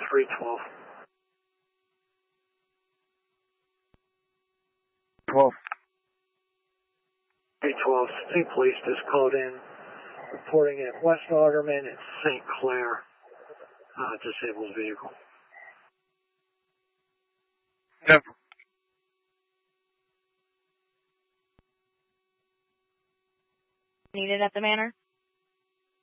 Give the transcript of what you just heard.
312. 12. 312, State Police just called in, reporting at West Alderman and St. Clair, disabled vehicle. Yep. Needed at the manor?